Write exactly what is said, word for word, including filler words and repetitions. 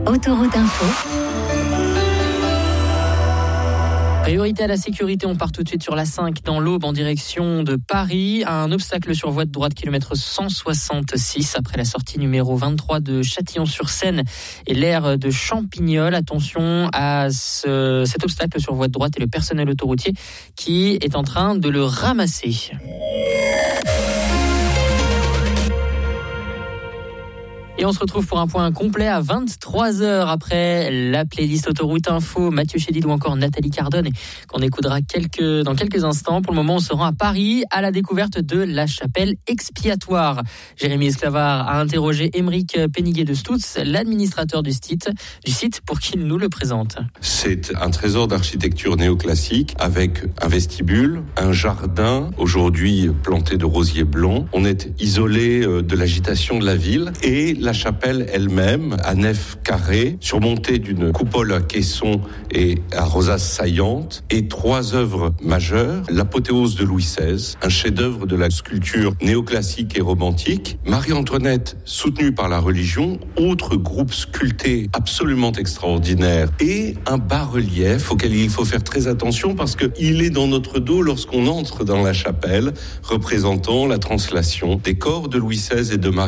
Autoroute Info. Priorité à la sécurité, on part tout de suite sur la cinq dans l'Aube en direction de Paris. Un obstacle sur voie de droite, kilomètre cent soixante-six, après la sortie numéro vingt-trois de Châtillon-sur-Seine et l'aire de Champignol. Attention à ce, cet obstacle sur voie de droite et le personnel autoroutier qui est en train de le ramasser. Et on se retrouve pour un point complet à vingt-trois heures après la playlist Autoroute Info, Mathieu Chédid ou encore Nathalie Cardone, qu'on écoutera quelques, dans quelques instants. Pour le moment, on se rend à Paris à la découverte de la chapelle expiatoire. Jérémy Esclavard a interrogé Émeric Péniguet de Stutz, l'administrateur du site, du site pour qu'il nous le présente. C'est un trésor d'architecture néoclassique avec un vestibule, un jardin, aujourd'hui planté de rosiers blancs. On est isolé de l'agitation de la ville et la chapelle elle-même, à nef carrée, surmontée d'une coupole à caisson et à rosaces saillantes, et trois œuvres majeures. L'apothéose de Louis seize, un chef-d'œuvre de la sculpture néoclassique et romantique. Marie-Antoinette, soutenue par la religion, autre groupe sculpté absolument extraordinaire, et un bas-relief auquel il faut faire très attention parce qu'il est dans notre dos lorsqu'on entre dans la chapelle, représentant la translation des corps de Louis seize et de Marie